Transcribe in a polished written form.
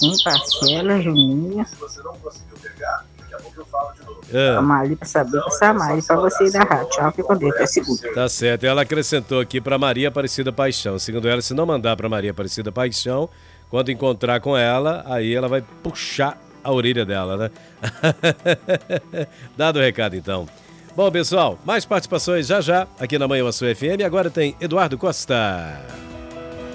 Em parcela, Juninho. Vamos ali pra saber que essa Mari pra você ir da rádio. Tchau, fica com Deus, até segunda. Tá certo. Ela acrescentou aqui pra Maria Aparecida Paixão. Segundo ela, se não mandar pra Maria Aparecida Paixão, quando encontrar com ela, aí ela vai puxar a orelha dela, né? Dado o recado, então. Bom, pessoal, mais participações já aqui na Manhã Sua FM. Agora tem Eduardo Costa.